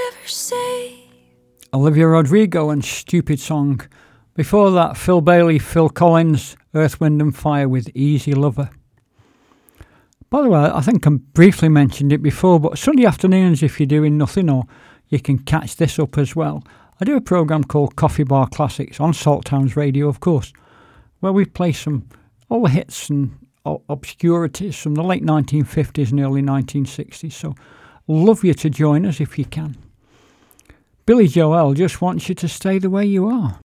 never say. Olivia Rodrigo and Stupid Song. Before that, Phil Bailey, Phil Collins, Earth, Wind and Fire with Easy Lover. By the way, I think I briefly mentioned it before, but Sunday afternoons, if you're doing nothing, or you can catch this up as well, I do a programme called Coffee Bar Classics on Salt Towns Radio, of course, where we play all the hits and obscurities from the late 1950s and early 1960s. So love you to join us if you can. Billy Joel just wants you to stay the way you are.